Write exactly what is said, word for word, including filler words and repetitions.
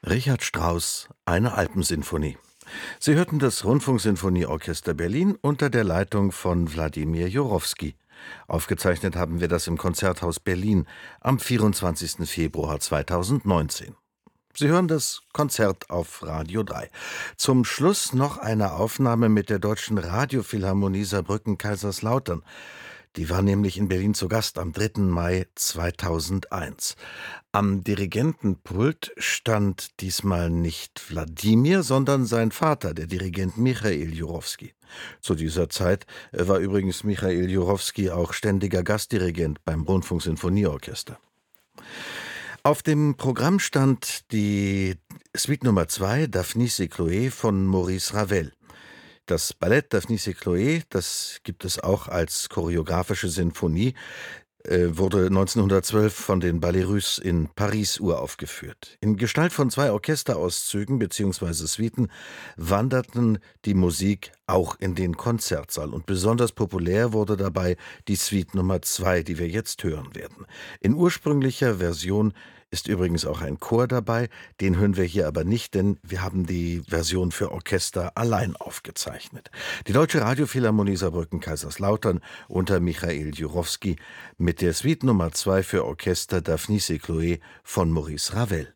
Richard Strauss, eine Alpensinfonie. Sie hörten das Rundfunksinfonieorchester Berlin unter der Leitung von Wladimir Jurowski. Aufgezeichnet haben wir das im Konzerthaus Berlin am vierundzwanzigsten Februar zweitausendneunzehn. Sie hören das Konzert auf Radio drei. Zum Schluss noch eine Aufnahme mit der Deutschen Radiophilharmonie Saarbrücken-Kaiserslautern. Die war nämlich in Berlin zu Gast am dritten Mai zweitausendeins. Am Dirigentenpult stand diesmal nicht Wladimir, sondern sein Vater, der Dirigent Michail Jurowski. Zu dieser Zeit war übrigens Michail Jurowski auch ständiger Gastdirigent beim Rundfunksinfonieorchester. Auf dem Programm stand die Suite Nummer zwei, Daphnis et Chloé von Maurice Ravel. Das Ballett Daphnis et Chloé, das gibt es auch als choreografische Sinfonie, äh, wurde neunzehnhundertzwölf von den Ballets Russes in Paris uraufgeführt. In Gestalt von zwei Orchesterauszügen bzw. Suiten wanderten die Musik auch in den Konzertsaal. Und besonders populär wurde dabei die Suite Nummer zwei, die wir jetzt hören werden. In ursprünglicher Version ist übrigens auch ein Chor dabei, den hören wir hier aber nicht, denn wir haben die Version für Orchester allein aufgezeichnet. Die Deutsche Radiophilharmonie Saarbrücken-Kaiserslautern unter Michail Jurowski mit der Suite Nummer zwei für Orchester Daphnis et Chloé von Maurice Ravel.